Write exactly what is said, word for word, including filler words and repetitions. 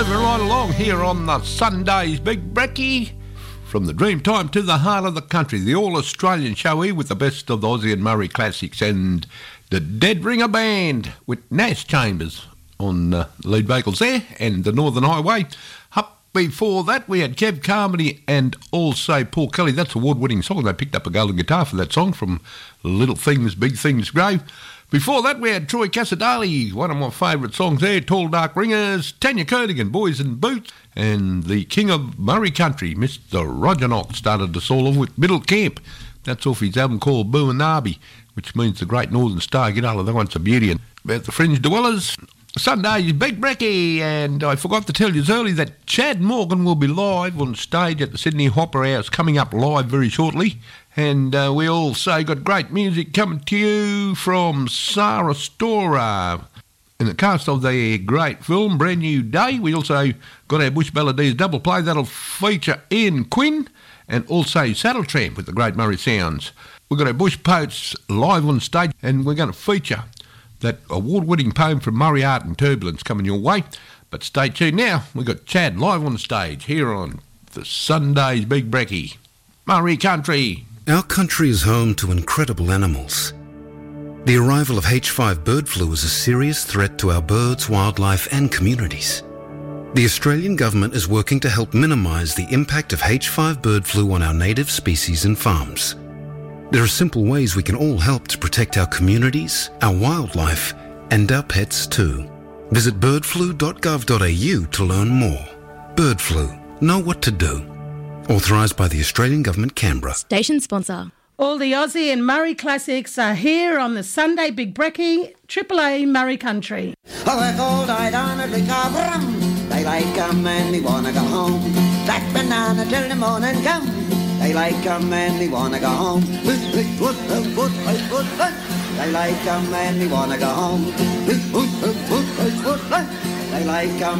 Moving right along here on the Sunday's Big Brekkie. From the Dreamtime to the heart of the country, the all-Australian show here with the best of the Aussie and Murray classics and the Dead Ringer Band with Nash Chambers on uh, lead vocals there and the Northern Highway. Up before that we had Kev Carmody and also Paul Kelly. That's an award-winning song. They picked up a golden guitar for that song from Little Things, Big Things Grow. Before that, we had Troy Casadali, one of my favourite songs there, Tall Dark Ringers, Tanya Kernigan, Boys in Boots, and the King of Murray Country, Mister Roger Knox, started us all off with Middle Camp. That's off his album called Booanabi, which means the Great Northern Star. Get hold of that one's a beauty. And about the Fringe Dwellers, Sunday's Big Brekkie, and I forgot to tell you earlier that Chad Morgan will be live on stage at the Sydney Opera House, coming up live very shortly. And uh, we also got great music coming to you from Sarah Storer in the cast of their great film Brand New Day. We also got our Bush Melodies double play that'll feature Ian Quinn and also Saddle Tramp with the Great Murray Sounds. We've got our Bush Poets live on stage, and we're going to feature that award-winning poem from Murray Art and Turbulence coming your way. But stay tuned now. We've got Chad live on stage here on the Sunday's Big Brekkie. Murray Country. Our country is home to incredible animals. The arrival of H five bird flu is a serious threat to our birds, wildlife and communities. The Australian government is working to help minimise the impact of H five bird flu on our native species and farms. There are simple ways we can all help to protect our communities, our wildlife and our pets too. Visit bird flu dot gov dot a u to learn more. Bird flu. Know what to do. Authorised by the Australian Government, Canberra. Station sponsor. All the Aussie and Murray classics are here on the Sunday Big Brekkie, Triple A Murray Country. Oh, they're cold-eyed on a drink of rum. They like 'em and they wanna go home. Black banana till the morning come. They like 'em and they wanna go home. They like 'em and they wanna go home. They like 'em.